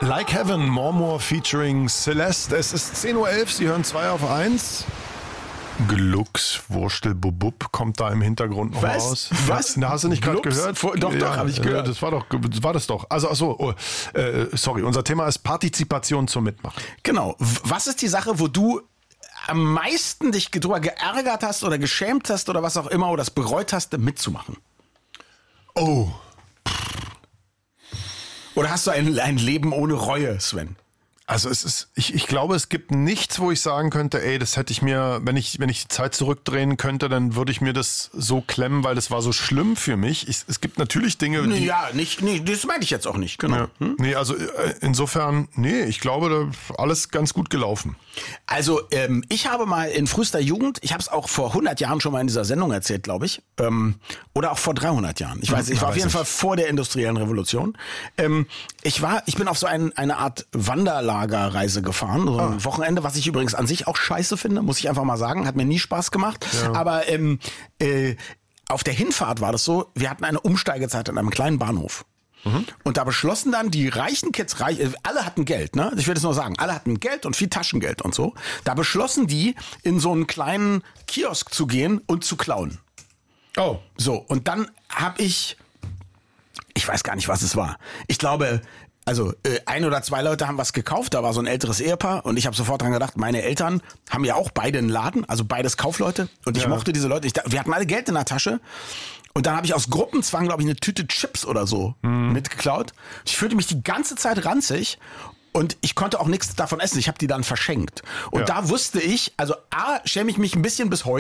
Like Heaven, More featuring Celeste. Es ist 10.11 Uhr, Sie hören 2 auf 1. Gluckswurstelbubub kommt da im Hintergrund noch raus. Was? Na, hast du nicht gerade gehört? Doch, habe ich gehört. Das war das doch. Also, sorry, unser Thema ist Partizipation zum Mitmachen. Genau. Was ist die Sache, wo du am meisten dich drüber geärgert hast oder geschämt hast oder was auch immer oder das bereut hast, mitzumachen? Oh. Oder hast du ein Leben ohne Reue, Sven? Also ich glaube, es gibt nichts, wo ich sagen könnte, ey, das hätte ich mir, wenn ich die Zeit zurückdrehen könnte, dann würde ich mir das so klemmen, weil das war so schlimm für mich. Es gibt natürlich Dinge, die... Ja, das meine ich jetzt auch nicht, genau. Ja. Nee, also insofern, ich glaube, alles ganz gut gelaufen. Also ich habe mal in frühester Jugend, ich habe es auch vor 100 Jahren schon mal in dieser Sendung erzählt, glaube ich, oder auch vor 300 Jahren. Ich weiß, ich war auf jeden Fall vor der industriellen Revolution. Ich bin auf so eine Art Wanderlagerreise gefahren, so ein Wochenende, was ich übrigens an sich auch scheiße finde, muss ich einfach mal sagen, hat mir nie Spaß gemacht. Ja. Aber auf der Hinfahrt war das so, wir hatten eine Umsteigezeit an einem kleinen Bahnhof. Und da beschlossen dann die reichen Kids, alle hatten Geld, ne? Ich will das nur sagen, alle hatten Geld und viel Taschengeld und so. Da beschlossen die, in so einen kleinen Kiosk zu gehen und zu klauen. Oh. So, und dann habe ich weiß gar nicht, was es war. Ich glaube, also 1 oder 2 Leute haben was gekauft, da war so ein älteres Ehepaar und ich habe sofort dran gedacht, meine Eltern haben ja auch beide einen Laden, also beides Kaufleute und ich mochte diese Leute, wir hatten alle Geld in der Tasche und dann habe ich aus Gruppenzwang, glaube ich, eine Tüte Chips oder so mitgeklaut. Ich fühlte mich die ganze Zeit ranzig und ich konnte auch nichts davon essen, ich habe die dann verschenkt. Und da wusste ich, also A, schäme ich mich ein bisschen bis heute,